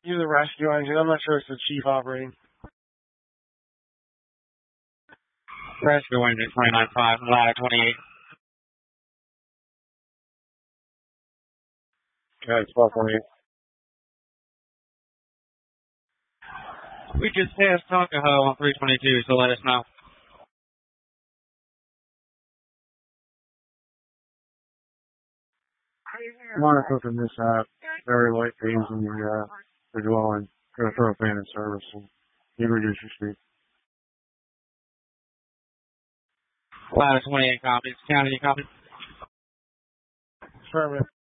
You're the rescue engine. I'm not sure it's the chief operating. Rescue engine 29.5, ladder 28. Okay, it's 12.8. We just passed Tuckahoe on 322, so let us know. Monica from this very light phase in the dwelling. Gonna throw a fan in service and you reduce your speed. Ladder 28 copies. County, you copy? Affirmative.